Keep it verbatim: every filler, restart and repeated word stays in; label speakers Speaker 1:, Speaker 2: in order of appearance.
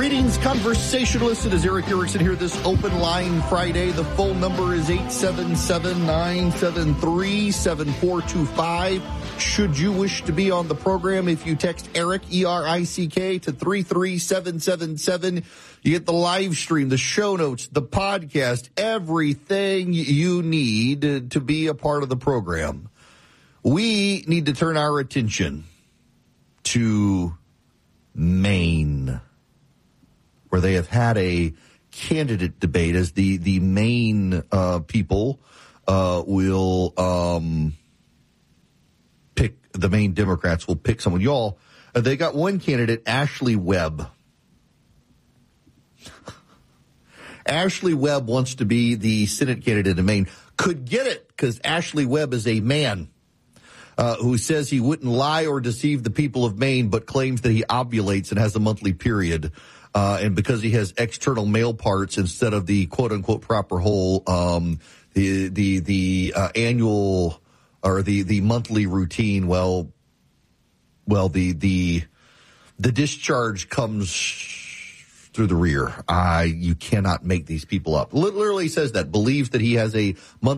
Speaker 1: Greetings, conversationalists. It is Eric Erickson here this Open Line Friday. The phone number is eight seven seven, nine seven three, seven four two five. Should you wish to be on the program, if you text Eric, E R I C K, to three three seven seven seven, you get the live stream, the show notes, the podcast, everything you need to be a part of the program. We need to turn our attention to Maine, where they have had a candidate debate as the, the Maine uh, people uh, will um, pick, the Maine Democrats will pick someone. Y'all, uh, they got one candidate, Ashley Webb. Ashley Webb wants to be the Senate candidate in Maine. Could get it because Ashley Webb is a man uh, who says he wouldn't lie or deceive the people of Maine, but claims that he ovulates and has a monthly period. Uh, and because he has external male parts instead of the quote unquote proper hole, um, the, the, the, uh, annual or the, the monthly routine, well, well, the, the, the discharge comes through the rear. I, you cannot make these people up. Literally says that, believes that he has a monthly